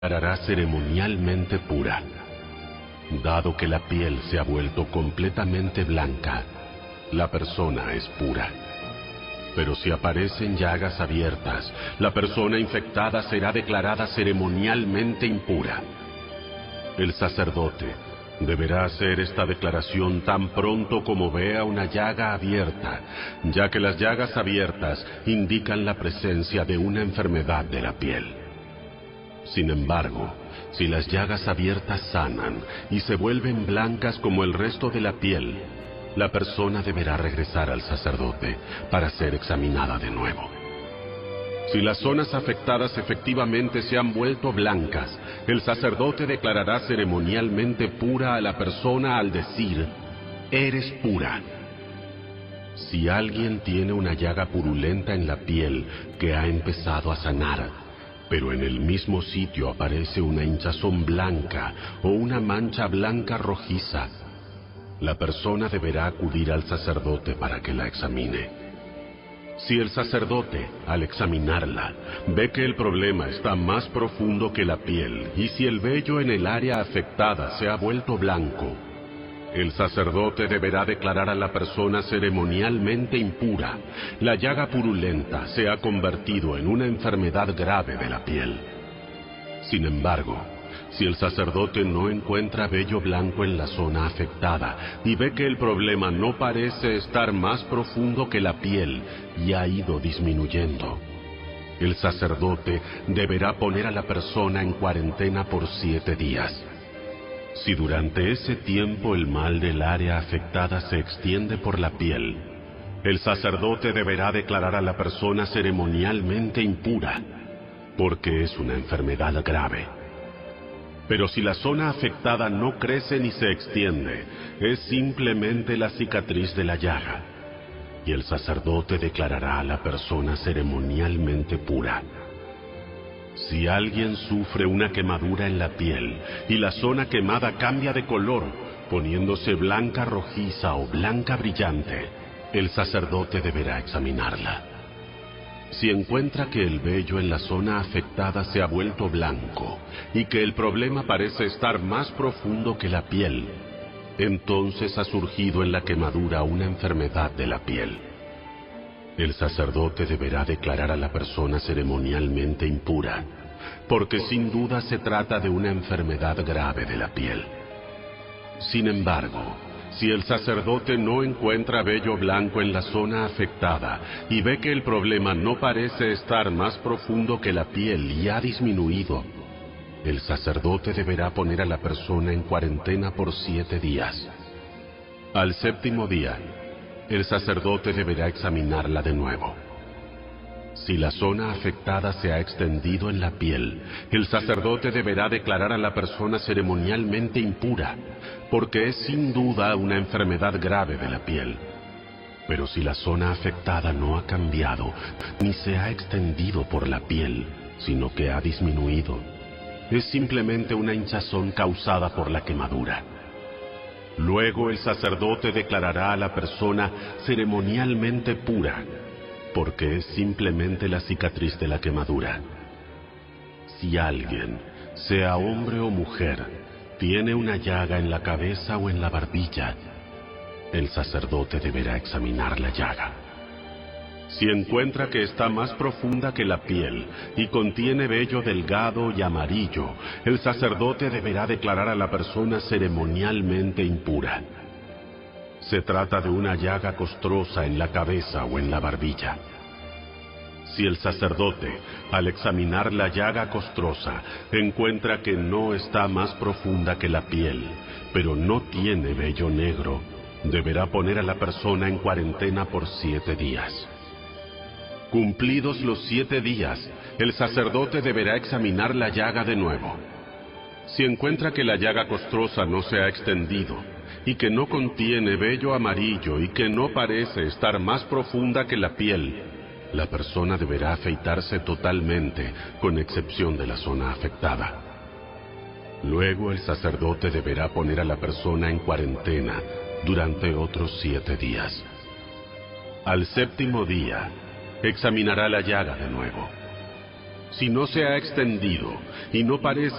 declarará ceremonialmente pura. Dado que la piel se ha vuelto completamente blanca, la persona es pura. Pero si aparecen llagas abiertas, la persona infectada será declarada ceremonialmente impura. El sacerdote deberá hacer esta declaración tan pronto como vea una llaga abierta, ya que las llagas abiertas indican la presencia de una enfermedad de la piel. Sin embargo, si las llagas abiertas sanan y se vuelven blancas como el resto de la piel, la persona deberá regresar al sacerdote para ser examinada de nuevo. Si las zonas afectadas efectivamente se han vuelto blancas, el sacerdote declarará ceremonialmente pura a la persona al decir: «Eres pura». Si alguien tiene una llaga purulenta en la piel que ha empezado a sanar, pero en el mismo sitio aparece una hinchazón blanca o una mancha blanca rojiza, la persona deberá acudir al sacerdote para que la examine. Si el sacerdote, al examinarla, ve que el problema está más profundo que la piel y si el vello en el área afectada se ha vuelto blanco, el sacerdote deberá declarar a la persona ceremonialmente impura. La llaga purulenta se ha convertido en una enfermedad grave de la piel. Sin embargo, si el sacerdote no encuentra vello blanco en la zona afectada y ve que el problema no parece estar más profundo que la piel y ha ido disminuyendo, el sacerdote deberá poner a la persona en cuarentena por 7 días. Si durante ese tiempo el mal del área afectada se extiende por la piel, el sacerdote deberá declarar a la persona ceremonialmente impura, porque es una enfermedad grave. Pero si la zona afectada no crece ni se extiende, es simplemente la cicatriz de la llaga, y el sacerdote declarará a la persona ceremonialmente pura. Si alguien sufre una quemadura en la piel y la zona quemada cambia de color, poniéndose blanca rojiza o blanca brillante, el sacerdote deberá examinarla. Si encuentra que el vello en la zona afectada se ha vuelto blanco y que el problema parece estar más profundo que la piel, entonces ha surgido en la quemadura una enfermedad de la piel. El sacerdote deberá declarar a la persona ceremonialmente impura, porque sin duda se trata de una enfermedad grave de la piel. Sin embargo, si el sacerdote no encuentra vello blanco en la zona afectada y ve que el problema no parece estar más profundo que la piel y ha disminuido, el sacerdote deberá poner a la persona en cuarentena por 7 días. Al 7º día, el sacerdote deberá examinarla de nuevo. Si la zona afectada se ha extendido en la piel, el sacerdote deberá declarar a la persona ceremonialmente impura, porque es sin duda una enfermedad grave de la piel. Pero si la zona afectada no ha cambiado, ni se ha extendido por la piel, sino que ha disminuido, es simplemente una hinchazón causada por la quemadura. Luego el sacerdote declarará a la persona ceremonialmente pura, porque es simplemente la cicatriz de la quemadura. Si alguien, sea hombre o mujer, tiene una llaga en la cabeza o en la barbilla, el sacerdote deberá examinar la llaga. Si encuentra que está más profunda que la piel y contiene vello delgado y amarillo, el sacerdote deberá declarar a la persona ceremonialmente impura. Se trata de una llaga costrosa en la cabeza o en la barbilla. Si el sacerdote, al examinar la llaga costrosa, encuentra que no está más profunda que la piel, pero no tiene vello negro, deberá poner a la persona en cuarentena por 7 días. Cumplidos los 7 días, el sacerdote deberá examinar la llaga de nuevo. Si encuentra que la llaga costrosa no se ha extendido, y que no contiene vello amarillo y que no parece estar más profunda que la piel, la persona deberá afeitarse totalmente, con excepción de la zona afectada. Luego el sacerdote deberá poner a la persona en cuarentena durante otros 7 días. Al 7º día, examinará la llaga de nuevo. Si no se ha extendido y no parece